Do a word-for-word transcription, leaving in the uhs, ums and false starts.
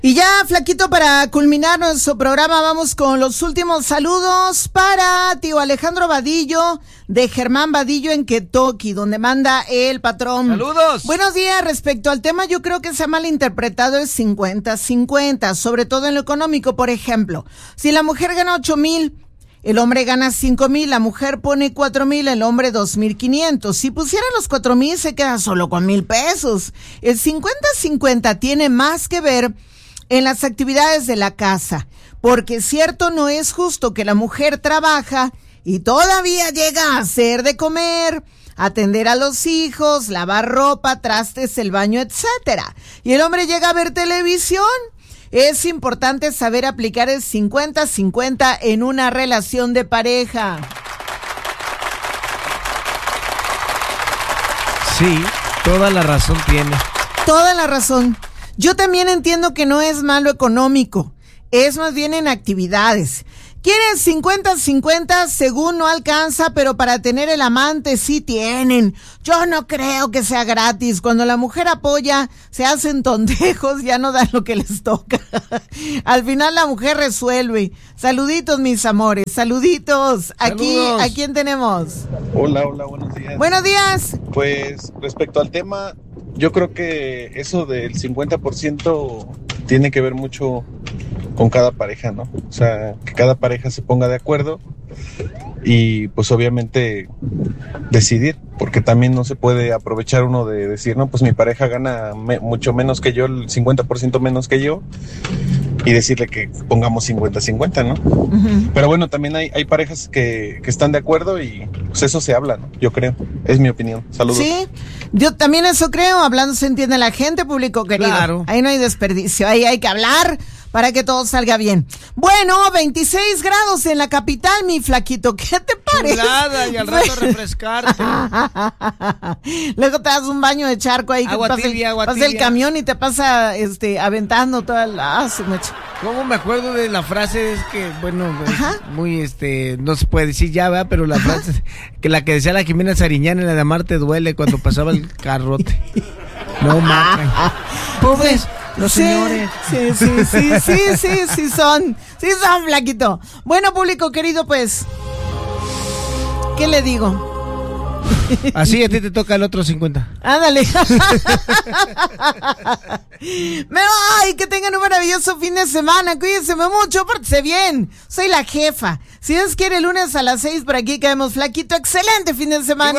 Y ya, Flaquito, para culminar nuestro programa, vamos con los últimos saludos para tío Alejandro Vadillo, de Germán Vadillo en Kentucky, donde manda el patrón. ¡Saludos! Buenos días. Respecto al tema, yo creo que se ha malinterpretado el cincuenta cincuenta, sobre todo en lo económico. Por ejemplo, si la mujer gana ocho mil, el hombre gana cinco mil, la mujer pone cuatro mil, el hombre dos mil quinientos. Si pusieran los cuatro mil, se queda solo con mil pesos. El cincuenta cincuenta tiene más que ver en las actividades de la casa, porque cierto, no es justo que la mujer trabaja y todavía llega a hacer de comer, atender a los hijos, lavar ropa, trastes, el baño, etcétera, y el hombre llega a ver televisión. Es importante saber aplicar el cincuenta cincuenta en una relación de pareja. Sí, toda la razón tiene. Toda la razón. Yo también entiendo que no es malo económico, es más bien en actividades. Quieren cincuenta cincuenta, según no alcanza, pero para tener el amante sí tienen. Yo no creo que sea gratis. Cuando la mujer apoya, se hacen tondejos, ya no dan lo que les toca. Al final la mujer resuelve. Saluditos, mis amores, saluditos. Aquí, Saludos. ¿a quién tenemos? Hola, hola, buenos días. Buenos días. Pues respecto al tema, yo creo que eso del cincuenta por ciento tiene que ver mucho con cada pareja, ¿no? O sea, que cada pareja se ponga de acuerdo y pues obviamente decidir, porque también no se puede aprovechar uno de decir, no, pues mi pareja gana me- mucho menos que yo, el cincuenta por ciento menos que yo, y decirle que pongamos cincuenta cincuenta, ¿no? Uh-huh. Pero bueno, también hay, hay parejas que, que están de acuerdo y pues eso se habla, ¿no? Yo creo, es mi opinión. Saludos. Sí, yo también eso creo. Hablando se entiende la gente, público querido. Claro. Ahí no hay desperdicio, ahí hay que hablar para que todo salga bien. Bueno, veintiséis grados en la capital, mi Flaquito, ¿qué te parece? Chulada, y al rato refrescarte. Luego te das un baño de charco ahí, Agua que pasa, tibia, el, agua pasa el tibia. camión y te pasa este aventando toda la... Ah, su mecha. ¿Cómo me acuerdo de la frase? Es que, bueno, pues, Ajá. muy, este, no se puede decir ya, ¿verdad? Pero la frase, que la que decía la Jimena Sariñán en la de Amar te duele cuando pasaba el carrote. No, maca. Pobres los Sí, señores. Sí, sí, sí, sí, sí, sí son, sí son, Flaquito. Bueno, público querido, pues, ¿qué le digo? Así a ti te toca el otro cincuenta. Ándale. Me voy, que tengan un maravilloso fin de semana. Cuídense mucho, pórtense bien. Soy la jefa. Si Dios quiere, el lunes a las seis por aquí caemos, Flaquito. Excelente fin de semana.